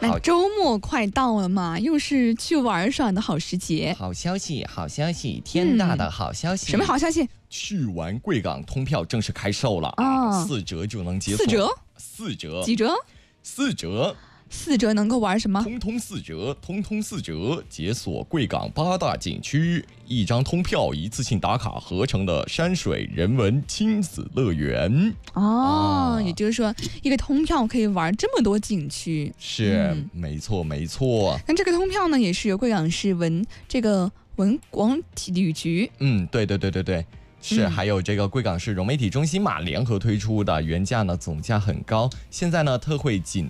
那周末快到了嘛，又是去玩耍的好时节。 好消息，好消息，天大的好消息！ 什么好消息？ 去玩贵港通票正式开售了啊，4折就能解锁。4折？ 几折 ？4折。 4折能够玩什么？ 通通4折，通通4折，解锁贵港8大景区，1张通票一次性打卡合成的山水人文亲子乐园。 也就是说，一个通票可以玩这么多景区。 是，没错没错。 那这个通票呢，也是由贵港市文广体育局。 对。是，还有这个贵港市融媒体中心嘛，联合推出的，原价呢总价很高，现在呢特惠仅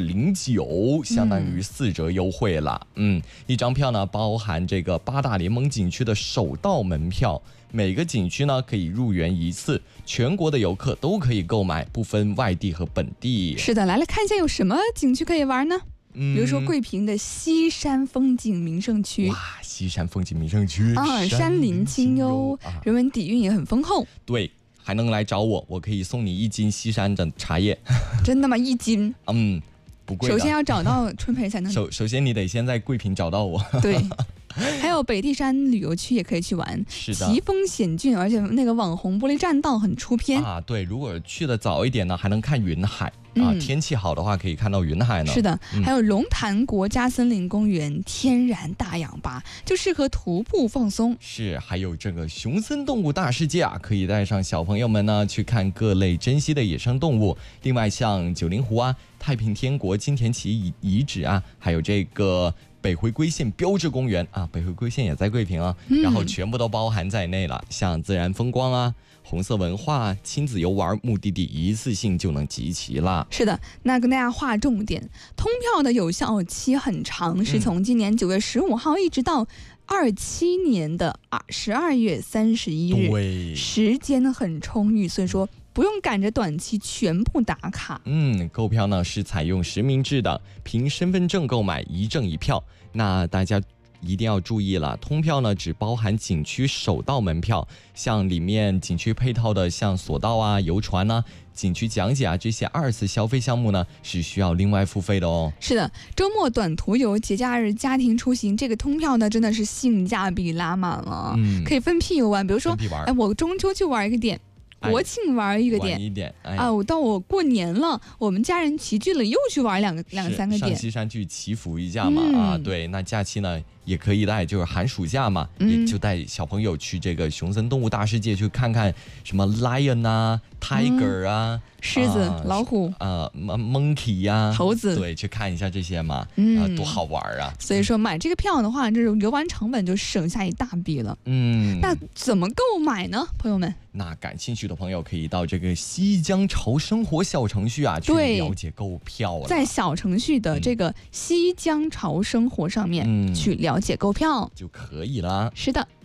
209，相当于4折优惠了。一张票呢包含这个8大联盟景区的首到门票，每个景区呢可以入园1次，全国的游客都可以购买，不分外地和本地。 是的，来看一下有什么景区可以玩呢？比如说贵平的西山风景名胜区， 哇，西山风景名胜区山林清幽，人文底蕴也很丰厚。 对，还能来找我，我可以送你1斤西山的茶叶。 真的吗？1斤？ 不贵的。 首先要找到春培才能。 首先你得先在贵平找到我。 对。还有北地山旅游区也可以去玩， 是的， 奇峰险峻，而且那个网红玻璃栈道很出片啊。对，如果去的早一点呢，还能看云海啊。天气好的话，可以看到云海呢。 是的，还有龙潭国家森林公园，天然大氧吧，就适合徒步放松。 是，还有这个熊森动物大世界啊，可以带上小朋友们呢去看各类珍稀的野生动物。另外，像九灵湖啊、太平天国金田崎遗址啊，还有这个北回归线标志公园啊，北回归线也在贵平啊，然后全部都包含在内了。像自然风光啊、红色文化、亲子游玩，目的地一次性就能集齐了。 是的，那跟大家划重点，通票的有效期很长，是从今年9月15号一直到27年的12月31日， 对， 时间很充裕，所以说不用赶着短期全部打卡。 购票呢是采用实名制的，凭身份证购买，1证1票。那大家一定要注意了，通票呢只包含景区首到门票，像里面景区配套的像索道啊、游船啊、景区讲解啊这些2次消费项目呢是需要另外付费的哦。 是的，周末短途游、节假日家庭出行，这个通票呢真的是性价比拉满了，可以分批游玩。比如说，我中秋去玩一个点。国庆玩一个点，我到我过年了，我们家人齐聚了，又去玩两三个点， 上西山去祈福一下嘛。对，那假期呢也可以带，就是寒暑假嘛，也就带小朋友去这个熊森动物大世界去看看什么 lion 啊、tiger 啊、 狮子、老虎 monkey 呀、 猴子， 对，去看一下这些嘛，多好玩啊！ 所以说买这个票的话，这种游玩成本就省下一大笔了。那怎么购买呢，朋友们？ 那感兴趣的朋友可以到这个西江潮生活小程序啊去了解购票了。 在小程序的这个西江潮生活上面去了解购票就可以了。 是的。